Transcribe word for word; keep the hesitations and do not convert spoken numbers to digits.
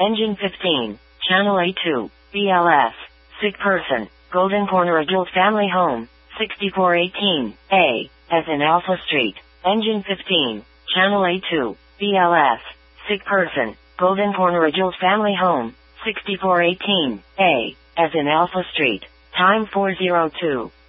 Engine fifteen, Channel A two, B L S, sick person, Golden Corner Adult Family Home, sixty-four eighteen, A, as in Alpha Street. Engine fifteen, Channel A two, B L S, sick person, Golden Corner Adult Family Home, sixty-four eighteen, A, as in Alpha Street. Time four oh two.